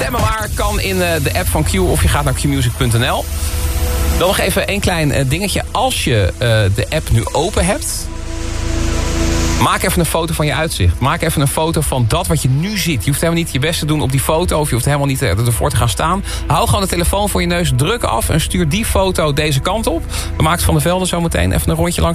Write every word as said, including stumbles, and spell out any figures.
Stemmen maar kan in uh, de app van Q of je gaat naar q music punt n l. Dan nog even een klein uh, dingetje. Als je uh, de app nu open hebt, maak even een foto van je uitzicht. Maak even een foto van dat wat je nu ziet. Je hoeft helemaal niet je best te doen op die foto, of je hoeft helemaal niet ervoor te gaan staan. Hou gewoon de telefoon voor je neus, druk af en stuur die foto deze kant op. Dan maakt Van der Velde zo meteen even een rondje langs